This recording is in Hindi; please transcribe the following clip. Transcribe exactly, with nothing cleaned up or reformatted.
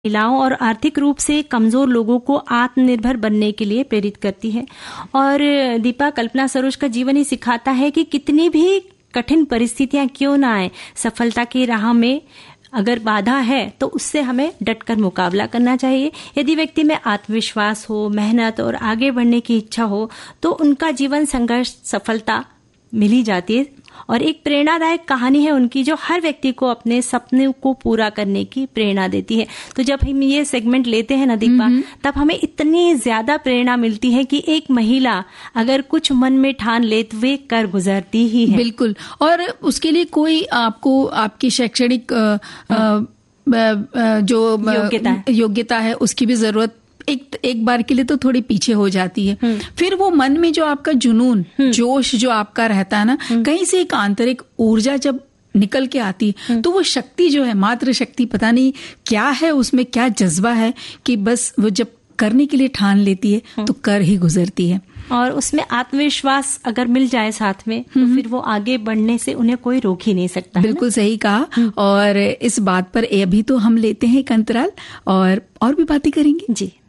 महिलाओं और आर्थिक रूप से कमजोर लोगों को आत्मनिर्भर बनने के लिए प्रेरित करती है। और दीपा, कल्पना सरोज का जीवन ही सिखाता है कि कितनी भी कठिन परिस्थितियां क्यों ना आए, सफलता की राह में अगर बाधा है तो उससे हमें डटकर मुकाबला करना चाहिए। यदि व्यक्ति में आत्मविश्वास हो, मेहनत और आगे बढ़ने की इच्छा हो तो उनका जीवन संघर्ष सफलता मिल ही जाती है। और एक प्रेरणादायक कहानी है उनकी जो हर व्यक्ति को अपने सपने को पूरा करने की प्रेरणा देती है। तो जब हम ये सेगमेंट लेते हैं ना दीपा, तब हमें इतनी ज्यादा प्रेरणा मिलती है कि एक महिला अगर कुछ मन में ठान ले तो वे कर गुजरती ही है। बिल्कुल। और उसके लिए कोई आपको आपकी शैक्षणिक जो योग्यता योग्यता है उसकी भी जरूरत एक एक बार के लिए तो थोड़ी पीछे हो जाती है। फिर वो मन में जो आपका जुनून, जोश जो आपका रहता है ना, कहीं से एक आंतरिक ऊर्जा जब निकल के आती है तो वो शक्ति जो है, मात्र शक्ति, पता नहीं क्या है उसमें, क्या जज्बा है कि बस वो जब करने के लिए ठान लेती है तो कर ही गुजरती है। और उसमें आत्मविश्वास अगर मिल जाए साथ में तो फिर वो आगे बढ़ने से उन्हें कोई रोक ही नहीं सकता। बिल्कुल सही कहा। और इस बात पर अभी तो हम लेते हैं एक अंतराल और और भी बातें करेंगे। जी।